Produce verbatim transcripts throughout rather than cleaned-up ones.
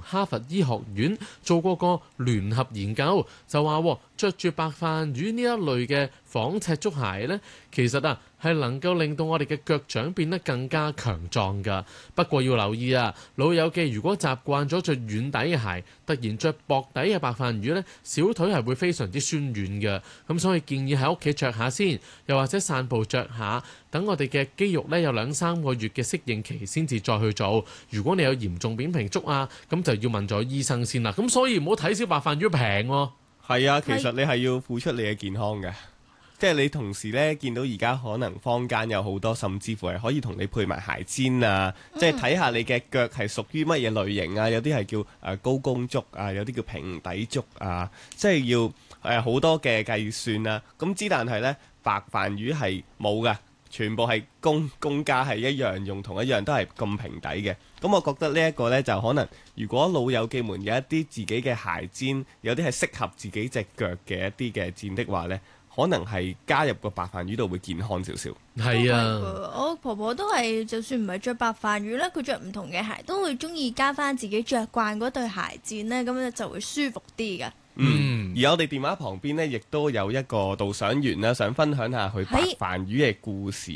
哈佛醫學院做過個聯合研究，就話着住白飯魚呢一類嘅仿赤足鞋呢，其實啊係能夠令到我哋嘅腳掌變得更加強壯㗎。不過要留意啊，老友記如果習慣咗着軟底嘅鞋，突然着薄底嘅白飯魚呢，小腿係會非常之酸軟嘅。咁所以建議喺屋企着下先，又或者散步着下，等我哋嘅肌肉呢有兩三個月嘅適應期先至再去做。如果你有嚴重扁平足啊，咁就要問咗醫生先啦。咁所以唔好睇小白飯魚平喎。 係啊，其實你係要付出你嘅健康嘅，即係你同時呢，見到而家可能坊間有好多，甚至乎係可以同你配埋鞋尖啊，嗯、即係睇下你嘅腳係屬於乜嘢類型啊，有啲係叫誒高弓足啊，有啲叫平底足啊，即係要誒好多嘅計算啊。咁之但係呢，白飯魚係冇㗎。全部係公公價係一樣，用同一樣都係咁平底嘅。咁我覺得呢一個呢，就可能，如果老友記們有一啲自己嘅鞋尖，有啲係適合自己隻腳嘅一啲嘅墊的話呢，可能係加入個白飯魚度會健康少少。 係啊， 我婆婆都係，就算唔係着白飯魚咧，佢着唔同嘅鞋都會中意加翻自己着慣嗰對鞋墊呢，咁樣就會舒服啲嘅。 嗯，而我哋電話旁邊呢，亦都有一個導賞員啦，想分享下佢白飯魚嘅故事。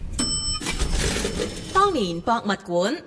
當年博物館，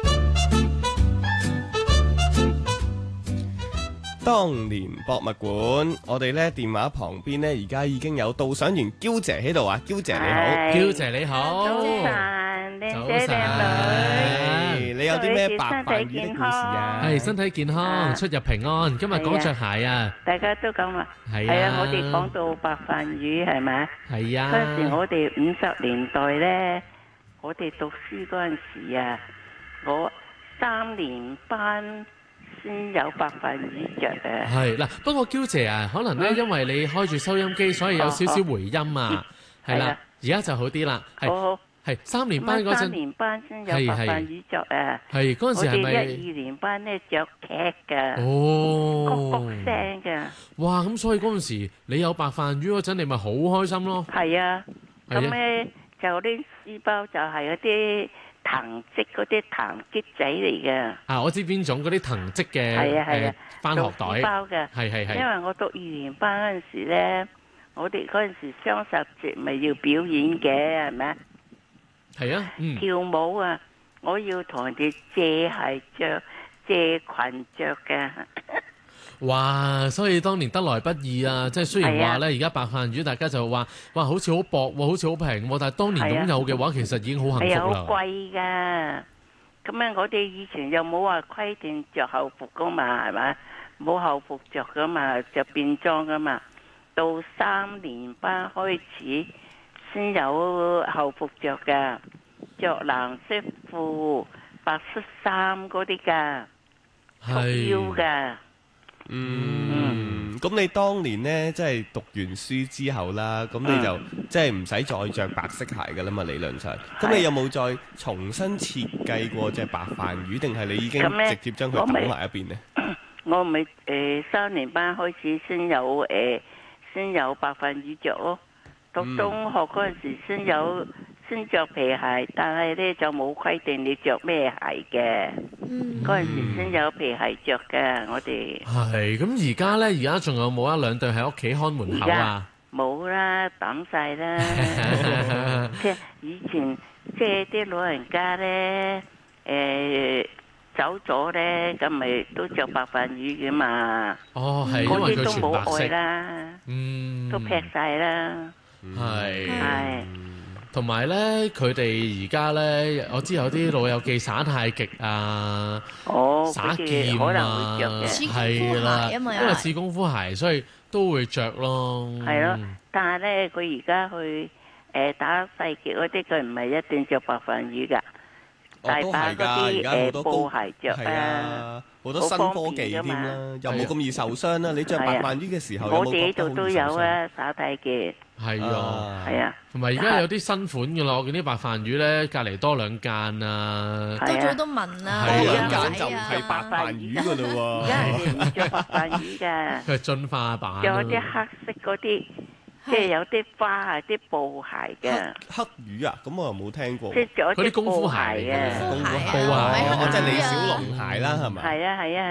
當年博物館，我哋呢電話旁邊呢，而家已經有導賞員嬌姐喺度啊，嬌姐你好， 嬌姐你好， 早晨，靚姐靚女， 你有啲咩白飯魚的故事啊？ 係身體健康，出入平安。今日講着鞋啊， 大家都咁話， 係啊，我哋講到白飯魚係咪？ 係啊， 嗰陣時我哋五十年代咧，我哋讀書嗰陣時啊，我三年班先有白飯魚着啊。 係嗱，不過嬌姐啊，可能咧因為你開住收音機，所以有少少回音啊。係啦，而家就好啲啦。係係三年班嗰陣， 三年班先有白飯魚着啊。 係嗰陣時係咪？ 我哋一二年班咧着劇㗎。 哦， 卜卜聲㗎。 哇！咁所以嗰陣時你有白飯魚嗰陣，你咪好開心咯。 係啊，咁咧就啲書包就係嗰啲藤織嗰啲藤結仔嚟嘅。 啊，我知邊種嗰啲藤織嘅， 係啊係啊， 返學袋書包嘅。 係係係。 因為我讀二年班嗰陣時咧，我哋嗰陣時雙十節咪要表演嘅，係咪？ 係啊，嗯。 跳舞啊，我要同人哋借鞋着、借裙着嘅。 哇！所以當年得來不易啊，即係雖然話咧，而家白飯魚大家就話哇，好似好薄喎，好似好平喎，但係當年擁有嘅話，其實已經好幸福啦。 係好貴㗎，咁樣我哋以前又冇話規定着校服噶嘛，係咪？冇校服着噶嘛，着便裝噶嘛。到三年班開始先有校服着㗎，着藍色褲、白色衫嗰啲㗎，束腰㗎。 嗯，咁、嗯、你當年呢，即係讀完書之後啦，咁你就、嗯、即係唔使再着白色鞋㗎啦嘛，理論上。咁你有冇再重新設計過隻白飯魚，定係你已經直接將佢倒埋一邊呢？ 我咪誒三年班開始先有誒、呃、先有白飯魚着咯，讀中學嗰陣時先有。先着皮鞋，但係咧就冇規定你着咩鞋嘅。嗰陣、嗯、時先有皮鞋着嘅，我哋係咁而家咧，而家仲有冇一兩對喺屋企看門口啊？ 冇啦，抌晒啦。即係以前，即係啲老人家咧，誒、呃、走咗咧，咁咪都着白飯魚嘅嘛。 哦，係因為佢全白色啦， 嗯， 都劈晒啦， 係係。 同埋咧，佢哋而家咧，我知有啲老友記耍太極啊， 哦， 耍劍啊， 係啦，因為似功夫鞋，所以都會着咯。 係咯，但係咧，佢而家去誒打太極嗰啲，佢唔係一定着白飯魚㗎，大把嗰啲誒布鞋着啊。 好多新科技添啦，又冇咁易受傷啦。你着白飯魚嘅時候， 我哋呢度都有啊，耍太極。 係啊， 係啊， 同埋而家有啲新款嘅咯，我見啲白飯魚咧，隔離多兩間啊， 多咗好多紋啊， 多兩間就唔係白飯魚噶啦喎。 而家人哋唔着白飯魚㗎， 佢係進化版。 有啲黑色嗰啲，即係有啲花啊，啲布鞋嘅。 黑魚啊，咁我又冇聽過。 即係着啲功夫鞋嘅， 功夫鞋， 布鞋， 即係李小龍鞋啦，係咪？ 係啊係啊。